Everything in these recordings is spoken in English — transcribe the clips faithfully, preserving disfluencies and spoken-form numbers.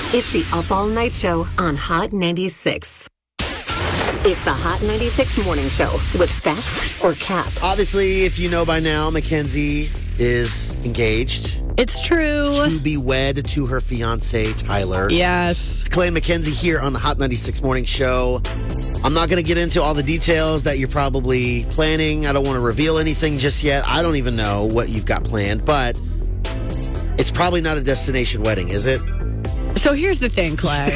It's the Up All Night Show on Hot ninety-six. It's the Hot ninety-six Morning Show with Fact or Cap. Obviously, if you know by now, Mackenzie is engaged. It's true. To be wed to her fiancé, Tyler. Yes. It's Clay and Mackenzie here on the Hot ninety-six Morning Show. I'm not going to get into all the details that you're probably planning. I don't want to reveal anything just yet. I don't even know what you've got planned, but it's probably not a destination wedding, is it? So here's the thing, Clay.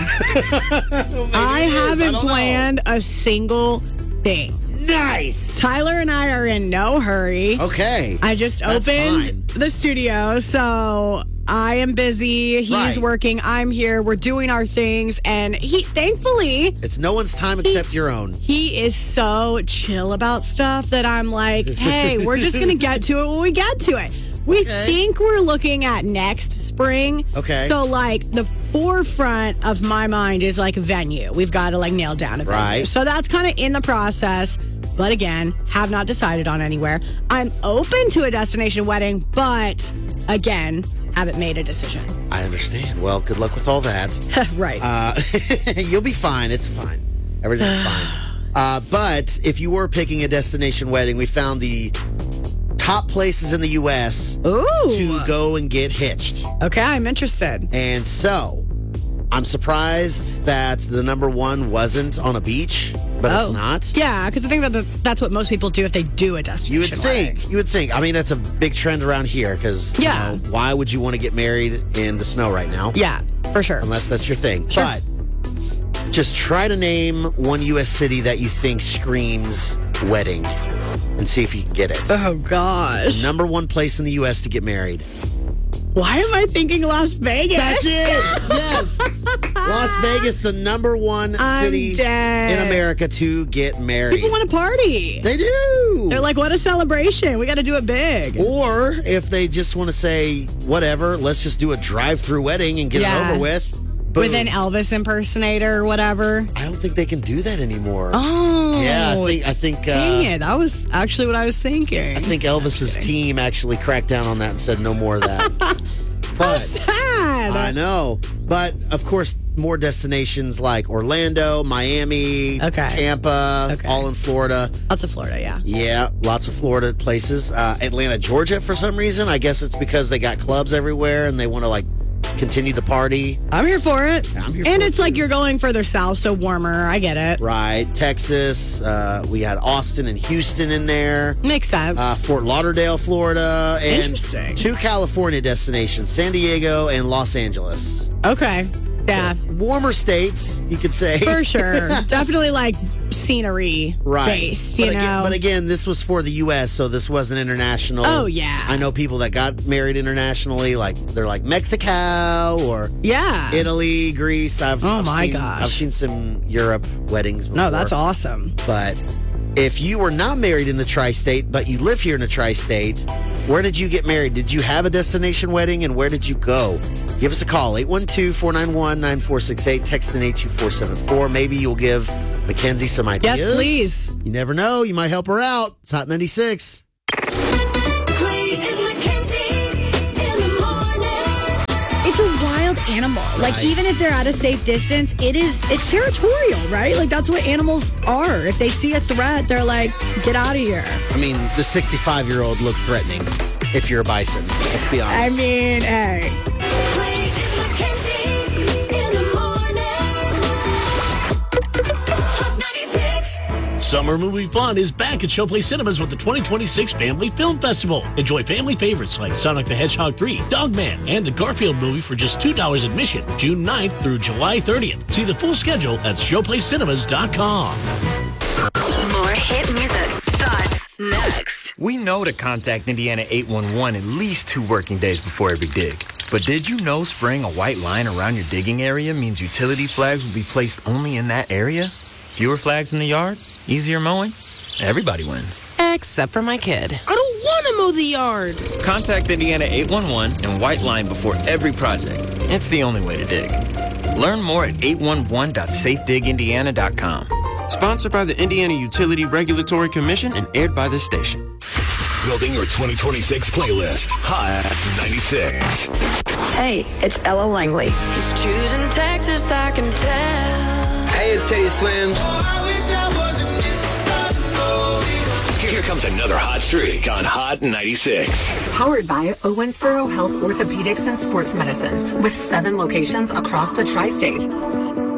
I haven't I planned know. a single thing. Nice. Tyler and I are in no hurry. Okay. I just That's opened fine. the studio, so I am busy. He's right. working. I'm here. We're doing our things, and he, thankfully, it's no one's time except he, your own. He is so chill about stuff that I'm like, hey, we're just gonna get to it when we get to it. We okay. think we're looking at next spring. Okay. So, like, the forefront of my mind is, like, a venue. We've got to, like, nail down a venue. Right. So that's kind of in the process. But, again, have not decided on anywhere. I'm open to a destination wedding, but, again, haven't made a decision. I understand. Well, good luck with all that. Right. Uh, you'll be fine. It's fine. Everything's fine. Uh, but if you were picking a destination wedding, we found the top places in the U S Ooh. to go and get hitched. Okay, I'm interested. And so, I'm surprised that the number one wasn't on a beach, but oh. it's not. Yeah, because I think that the, that's what most people do if they do a destination You would think. wedding. You would think. I mean, that's a big trend around here because, yeah. you know, why would you want to get married in the snow right now? Yeah, for sure. Unless that's your thing. Sure. But just try to name one U S city that you think screams wedding and see if you can get it. Oh, gosh. Number one place in the U S to get married. Why am I thinking Las Vegas? That's it. Yes. Las Vegas, the number one I'm city dead. in America to get married. People want to party. They do. They're like, what a celebration. We got to do it big. Or if they just want to say, whatever, let's just do a drive-through wedding and get yeah. it over with. Boom. With an Elvis impersonator or whatever. I don't think they can do that anymore. Oh. Yeah, I think... I think Dang uh, it. That was actually what I was thinking. I think Elvis's team actually cracked down on that and said no more of that. But, How sad. I know. But, of course, more destinations like Orlando, Miami, okay. Tampa, okay. all in Florida. Lots of Florida, yeah. Yeah, lots of Florida places. Uh, Atlanta, Georgia, for some reason. I guess it's because they got clubs everywhere and they want to, like, continue the party. I'm here for it. I'm here and for it's it like too. you're going further south, so warmer. I get it. Right. Texas. Uh, we had Austin and Houston in there. Makes sense. Uh, Fort Lauderdale, Florida. And Interesting. two California destinations, San Diego and Los Angeles. Okay. Yeah. So, warmer states, you could say. For sure. Definitely like scenery right. based, you but know. Again, but again, this was for the U S, so this wasn't international. Oh, yeah. I know people that got married internationally, like they're like Mexico or yeah. Italy, Greece. I've, oh, I've my seen, gosh. I've seen some Europe weddings before. No, that's awesome. But if you were not married in the tri-state, but you live here in the tri-state, where did you get married? Did you have a destination wedding, and where did you go? Give us a call, eight one two, four nine one, nine four six eight, text in eight two four seven four. Maybe you'll give Mackenzie some ideas. Yes, please. You never know. You might help her out. It's Hot ninety-six. It's a wild animal. Like, Right. even if they're at a safe distance, it is, it's territorial, right? Like, that's what animals are. If they see a threat, they're like, get out of here. I mean, the sixty-five-year-old looked threatening if you're a bison. Let's be I honest. mean, hey. Summer movie fun is back at Showplace Cinemas with the twenty twenty-six Family Film Festival. Enjoy family favorites like Sonic the Hedgehog three, Dogman, and the Garfield movie for just two dollars admission, June ninth through July thirtieth. See the full schedule at showplace cinemas dot com. More hit music starts next. We know to contact Indiana eight one one at least two working days before every dig. But did you know spraying a white line around your digging area means utility flags will be placed only in that area? Fewer flags in the yard? Easier mowing? Everybody wins. Except for my kid. I don't want to mow the yard. Contact Indiana eight one one and white line before every project. It's the only way to dig. Learn more at eight one one dot safe dig indiana dot com. Sponsored by the Indiana Utility Regulatory Commission and aired by this station. Building your twenty twenty-six playlist. Hot ninety-six. Hey, it's Ella Langley. He's choosing Texas, I can tell. Hey, it's Teddy Swims. Here comes another hot streak on Hot ninety-six. Powered by Owensboro Health Orthopedics and Sports Medicine with seven locations across the tri-state.